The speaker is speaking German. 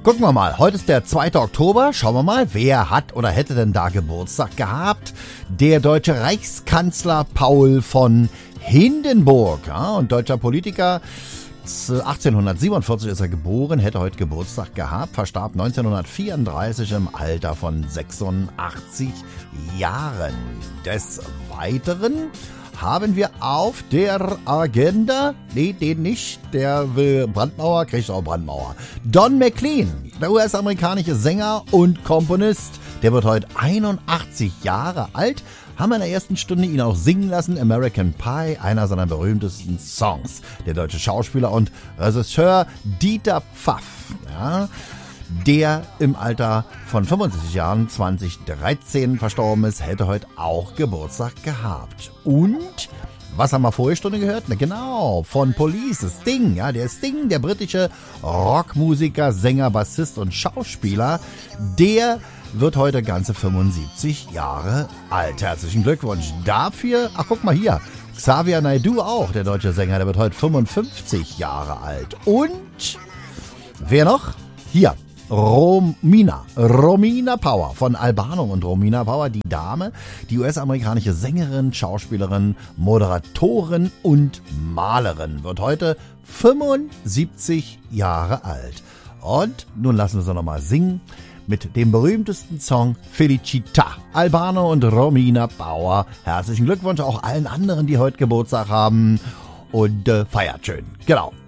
Gucken wir mal, heute ist der 2. Oktober. Schauen wir mal, wer hat oder hätte denn da Geburtstag gehabt? Der deutsche Reichskanzler Paul von Hindenburg, ja, und deutscher Politiker. 1847 ist er geboren, hätte heute Geburtstag gehabt, verstarb 1934 im Alter von 86 Jahren. Des Weiteren haben wir auf der Agenda, nee, den nicht, der will Brandmauer, kriegt auch Brandmauer. Don McLean, der US-amerikanische Sänger und Komponist, der wird heute 81 Jahre alt. Haben wir in der ersten Stunde ihn auch singen lassen, American Pie, einer seiner berühmtesten Songs. Der deutsche Schauspieler und Regisseur Dieter Pfaff, ja, der im Alter von 65 Jahren 2013 verstorben ist, hätte heute auch Geburtstag gehabt. Und was haben wir vorige Stunde gehört? Na genau, von Police, Sting, ja, der Sting, der britische Rockmusiker, Sänger, Bassist und Schauspieler, der wird heute ganze 75 Jahre alt. Herzlichen Glückwunsch dafür. Ach, guck mal hier. Xavier Naidoo auch, der deutsche Sänger, der wird heute 55 Jahre alt. Und wer noch? Hier, Romina Power von Albano und Romina Power, die Dame, die US-amerikanische Sängerin, Schauspielerin, Moderatorin und Malerin, wird heute 75 Jahre alt. Und nun lassen wir sie nochmal singen mit dem berühmtesten Song Felicita. Albano und Romina Power. Herzlichen Glückwunsch auch allen anderen, die heute Geburtstag haben und feiert schön. Genau.